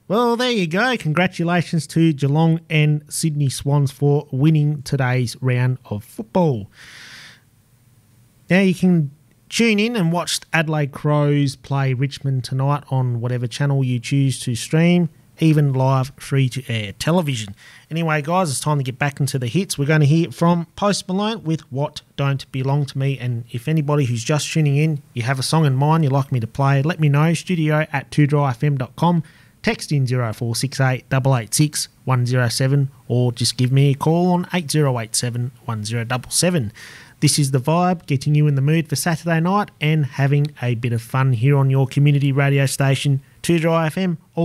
Well, there you go. Congratulations to Geelong and Sydney Swans for winning today's round of football. Now you can tune in and watch Adelaide Crows play Richmond tonight on whatever channel you choose to stream, even live free-to-air television. Anyway, guys, it's time to get back into the hits. We're going to hear from Post Malone with What Don't Belong to Me. And if anybody who's just tuning in, you have a song in mind you'd like me to play, let me know, studio@2dryfm.com. Text in 0468 886 107 or just give me a call on 8087 1077. This is The Vibe, getting you in the mood for Saturday night and having a bit of fun here on your community radio station, 2Dry FM.